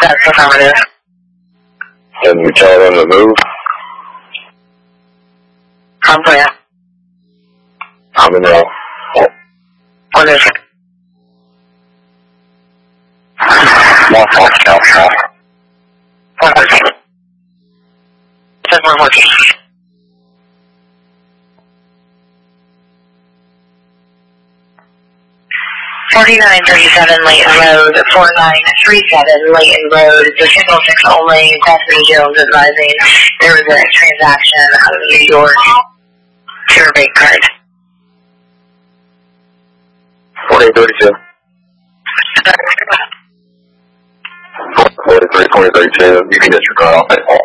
That's affirmative. And we tell them to move? Where? I'm in there. What is it? Norfolk, South South. What is it? Says 114. 4937 Layton Road, 4937 Layton Road. It's a single six only. Stephanie Jones advising there was a transaction out of New York to your bank card. 4832. 43, 2032. You can disregard all that.